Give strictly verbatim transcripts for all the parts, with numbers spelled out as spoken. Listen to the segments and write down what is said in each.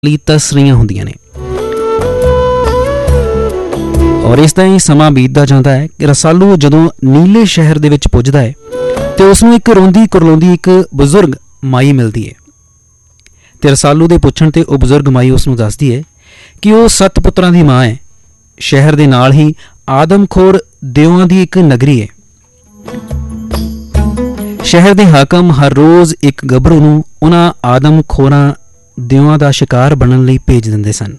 ਲਈ ਤਰਸ ਰਹੀਆਂ ਹੁੰਦੀਆਂ ਨੇ। ਔਰ ਇਸ ਦਾ ਹੀ ਸਮਾਂ ਬੀਤਦਾ ਜਾਂਦਾ ਹੈ ਕਿ ਰਸਾਲੂ ਜਦੋਂ ਨੀਲੇ ਸ਼ਹਿਰ ਦੇ ਵਿੱਚ ਪੁੱਜਦਾ ਹੈ ਤੇ ਉਸਨੂੰ ਇੱਕ ਰੋਂਦੀ ਕੁਰਲਾਉਂਦੀ ਇੱਕ ਬਜ਼ੁਰਗ ਮਾਈ ਮਿਲਦੀ ਹੈ। ਤੇ ਰਸਾਲੂ ਦੇ ਪੁੱਛਣ ਤੇ ਉਹ ਬਜ਼ੁਰਗ ਮਾਈ ਉਸਨੂੰ ਦੱਸਦੀ ਹੈ ਕਿ ਉਹ ਸੱਤ ਪੁੱਤਰਾਂ ਦੀ ਮਾਂ ਹੈ। ਸ਼ਹਿਰ ਦੇ ਨਾਲ ਹੀ ਆਦਮਖੋਰ ਦਿਓਆਂ ਦੀ ਇੱਕ ਨਗਰੀ ਹੈ। ਸ਼ਹਿਰ ਦੇ ਹਾਕਮ ਹਰ ਰੋਜ਼ ਇੱਕ ਗੱਭਰੂ ਨੂੰ ਉਹਨਾਂ ਆਦਮਖੋਰਾਂ ਦਿਓਆਂ ਦਾ ਸ਼ਿਕਾਰ ਬਣਨ ਲਈ ਭੇਜ ਦਿੰਦੇ ਸਨ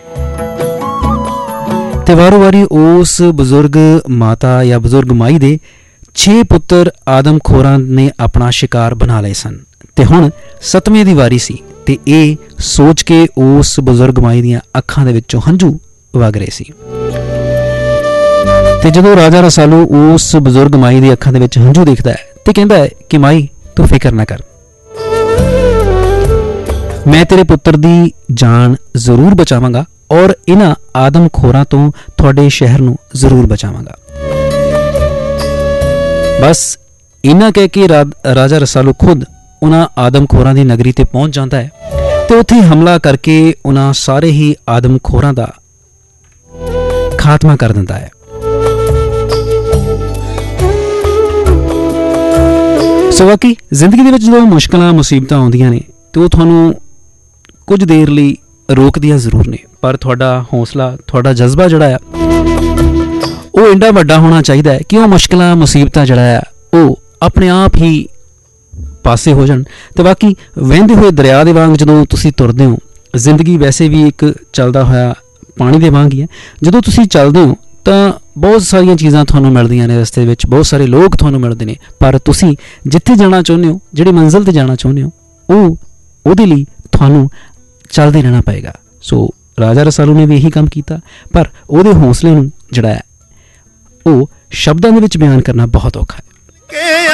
ਤੇ ਵਾਰੋ ਵਾਰੀ ਉਸ ਬਜ਼ੁਰਗ ਮਾਤਾ ਜਾਂ ਬਜ਼ੁਰਗ ਮਾਈ ਦੇ ਛੇ ਪੁੱਤਰ ਆਦਮਖੋਰਾਂ ਨੇ ਆਪਣਾ ਸ਼ਿਕਾਰ ਬਣਾ ਲਏ ਸਨ ਤੇ ਹੁਣ ਸੱਤਵੇਂ ਦੀ ਵਾਰੀ ਸੀ ਤੇ ਇਹ ਸੋਚ ਕੇ ਉਸ ਬਜ਼ੁਰਗ ਮਾਈ ਦੀਆਂ ਅੱਖਾਂ ਦੇ ਵਿੱਚੋਂ ਹੰਝੂ ਵਗ ਰਹੇ ਸੀ। ਤੇ ਜਦੋਂ ਰਾਜਾ ਰਸਾਲੂ ਉਸ ਬਜ਼ੁਰਗ ਮਾਈ ਦੀ ਅੱਖਾਂ ਦੇ ਵਿੱਚ ਹੰਝੂ ਦੇਖਦਾ ਹੈ ਤੇ ਕਹਿੰਦਾ ਹੈ ਕਿ ਮਾਈ ਤੂੰ ਫਿਕਰ ਨਾ ਕਰ, ਮੈਂ ਤੇਰੇ ਪੁੱਤਰ ਦੀ ਜਾਨ ਜ਼ਰੂਰ ਬਚਾਵਾਂਗਾ ਔਰ ਇਹਨਾਂ ਆਦਮਖੋਰਾਂ ਤੋਂ ਤੁਹਾਡੇ ਸ਼ਹਿਰ ਨੂੰ ਜ਼ਰੂਰ ਬਚਾਵਾਂਗਾ। ਬਸ ਇਹਨਾਂ ਕਹਿ ਕੇ ਰਾਜਾ ਰਸਾਲੂ ਖੁਦ ਉਹਨਾਂ ਆਦਮਖੋਰਾਂ ਦੀ ਨਗਰੀ ਤੇ ਪਹੁੰਚ ਜਾਂਦਾ ਹੈ ਤੇ ਉੱਥੇ ਹਮਲਾ ਕਰਕੇ ਉਹਨਾਂ ਸਾਰੇ ਹੀ ਆਦਮਖੋਰਾਂ ਦਾ ਖਾਤਮਾ ਕਰ ਦਿੰਦਾ ਹੈ। ਸੋ ਬਾਕੀ ਜ਼ਿੰਦਗੀ ਦੇ ਵਿੱਚ ਜਦੋਂ ਮੁਸ਼ਕਲਾਂ ਮੁਸੀਬਤਾਂ ਆਉਂਦੀਆਂ ਨੇ ਤੇ ਉਹ ਤੁਹਾਨੂੰ ਕੁਝ ਦੇਰ ਲਈ ਰੋਕਦੀਆਂ ਜ਼ਰੂਰ ਨੇ, ਪਰ ਤੁਹਾਡਾ ਹੌਸਲਾ, ਤੁਹਾਡਾ ਜਜ਼ਬਾ ਜਿਹੜਾ ਆ ਉਹ ਇੰਨਾ ਵੱਡਾ ਹੋਣਾ ਚਾਹੀਦਾ ਹੈ ਕਿ ਉਹ ਮੁਸ਼ਕਲਾਂ ਮੁਸੀਬਤਾਂ ਜਿਹੜਾ ਆ ਉਹ ਆਪਣੇ ਆਪ ਹੀ ਪਾਸੇ ਹੋ ਜਾਣ। ਤੇ ਬਾਕੀ ਵਹਿੰਦੇ ਹੋਏ ਦਰਿਆ ਦੇ ਵਾਂਗ ਜਦੋਂ ਤੁਸੀਂ ਤੁਰਦੇ ਹੋ, ਜ਼ਿੰਦਗੀ ਵੈਸੇ ਵੀ ਇੱਕ ਚੱਲਦਾ ਹੋਇਆ ਪਾਣੀ ਦੇ ਵਾਂਗ ਹੀ ਹੈ। ਜਦੋਂ ਤੁਸੀਂ ਚੱਲਦੇ ਹੋ ਤਾਂ ਬਹੁਤ ਸਾਰੀਆਂ ਚੀਜ਼ਾਂ ਤੁਹਾਨੂੰ ਮਿਲਦੀਆਂ ਨੇ ਰਸਤੇ ਵਿੱਚ, ਬਹੁਤ ਸਾਰੇ ਲੋਕ ਤੁਹਾਨੂੰ ਮਿਲਦੇ ਨੇ, ਪਰ ਤੁਸੀਂ ਜਿੱਥੇ ਜਾਣਾ ਚਾਹੁੰਦੇ ਹੋ, ਜਿਹੜੀ ਮੰਜ਼ਿਲ 'ਤੇ ਜਾਣਾ ਚਾਹੁੰਦੇ ਹੋ, ਉਹ ਉਹਦੇ ਲਈ ਤੁਹਾਨੂੰ ਚੱਲਦੇ ਰਹਿਣਾ ਪਏਗਾ। ਸੋ ਰਾਜਾ ਰਸਾਲੂ ਨੇ ਵੀ ਇਹੀ ਕੰਮ ਕੀਤਾ, ਪਰ ਉਹਦੇ ਹੌਸਲੇ ਨੂੰ ਜਿਹੜਾ ਹੈ ਉਹ ਸ਼ਬਦਾਂ ਦੇ ਵਿੱਚ ਬਿਆਨ ਕਰਨਾ ਬਹੁਤ ਔਖਾ ਹੈ।